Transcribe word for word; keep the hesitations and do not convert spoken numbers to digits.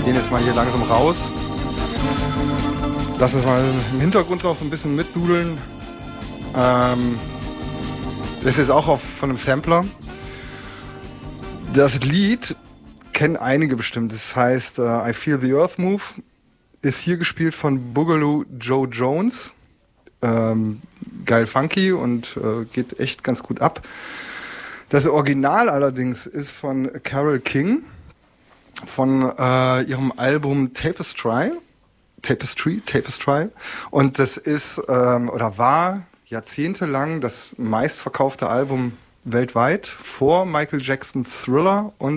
Wir gehen jetzt mal hier langsam raus. Lass uns mal im Hintergrund noch so ein bisschen mitdudeln. Ähm, das ist jetzt auch auf, von einem Sampler. Das Lied kennen einige bestimmt. Das heißt uh, I Feel the Earth Move. Ist hier gespielt von Boogaloo Joe Jones. Ähm, geil funky und äh, geht echt ganz gut ab. Das Original allerdings ist von Carole King von äh, ihrem Album Tapestry. Tapestry, Tapestry. Und das ist ähm, oder war jahrzehntelang das meistverkaufte Album weltweit vor Michael Jacksons Thriller und